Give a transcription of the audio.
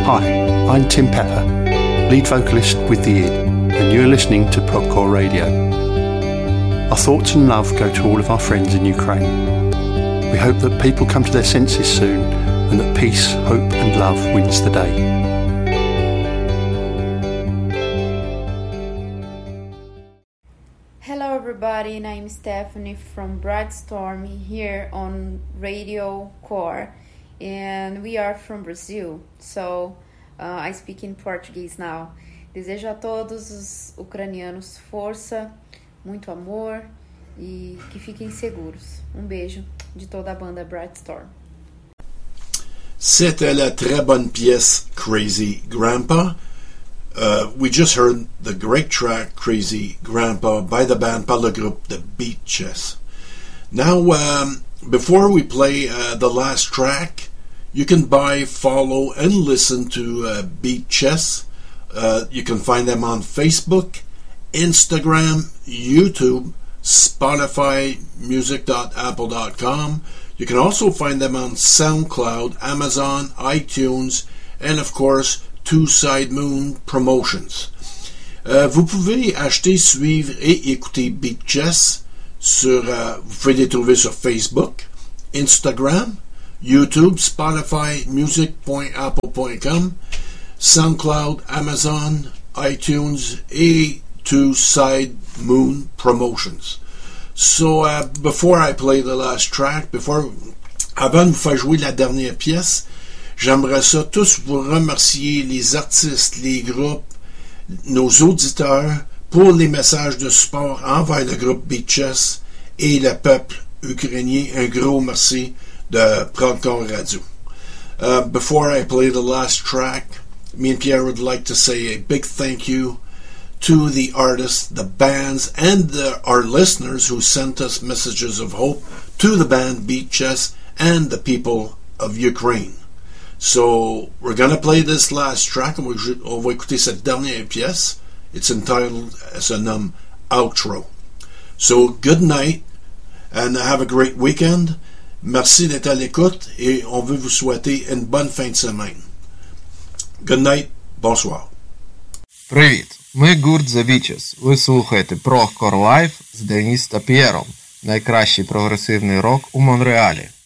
Hi, I'm Tim Pepper, lead vocalist with The Id, and you're listening to Progcore Radio. Our thoughts and love go to all of our friends in Ukraine. We hope that people come to their senses soon and that peace, hope and love wins the day. Hello everybody, I'm Stephanie from Brightstorm here on Radio Core, and we are from Brazil, so I speak in Portuguese now. Desejo a todos os ucranianos força, muito amor e que fiquem seguros. Beijo de toda a banda Brightstorm. C'était la très bonne pièce Crazy Grandpa. We just heard the great track Crazy Grandpa by the band, par le groupe The Beat Chess. Now, before we play the last track, you can buy, follow, and listen to Beat Chess. You can find them on Facebook, Instagram, YouTube, Spotify, music.apple.com. You can also find them on SoundCloud, Amazon, iTunes, and of course, Two Side Moon Promotions. Vous pouvez acheter, suivre et écouter Beat Chess sur, vous pouvez les trouver sur Facebook, Instagram, YouTube, Spotify, music.apple.com, SoundCloud, Amazon, iTunes et Two Side Moon Promotions. So, before I play the last track, avant de vous faire jouer la dernière pièce, j'aimerais ça tous vous remercier, les artistes, les groupes, nos auditeurs, pour les messages de support envers le groupe Beat Chess et le peuple ukrainien. Un gros merci de Progcore Radio. Before I play the last track, me and Pierre would like to say a big thank you to the artists, the bands, and our listeners who sent us messages of hope to the band Beat Chess and the people of Ukraine. So, we're going to play this last track, on va écouter cette dernière pièce. It's entitled, elle se nomme Outro. So, good night, and have a great weekend. Merci d'être à l'écoute, et on veut vous souhaiter une bonne fin de semaine. Good night, bonsoir. Привіт, ми гурт The Witches. Ви слухаєте Progcore Live з Деніс та П'єром, найкращий прогресивний рок у Монреалі.